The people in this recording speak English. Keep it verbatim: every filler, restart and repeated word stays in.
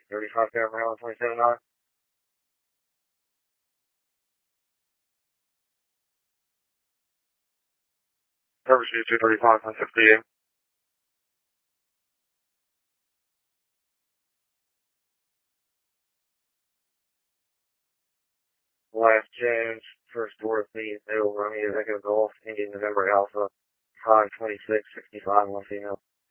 thirty-five Fair Maryland twenty-seven nine. Service U two thirty-five one sixty. Last change, first Dorothy, Middle Romeo, Echo Golf, Indian November Alpha, five twenty-six sixty-five, one female.